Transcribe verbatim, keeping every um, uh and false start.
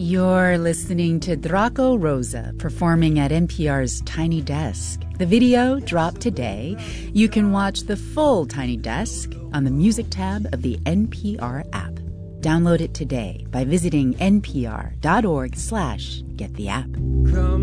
You're listening to Draco Rosa performing at N P R's Tiny Desk. The video dropped today. You can watch the full Tiny Desk on the music tab of the N P R app. Download it today by visiting npr.org slash get the app.